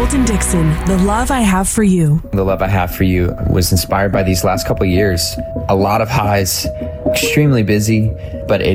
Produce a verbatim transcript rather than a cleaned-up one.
Colton Dixon, The Love I Have for You. The Love I Have for You was inspired by these last couple of years. A lot of highs, extremely busy, but it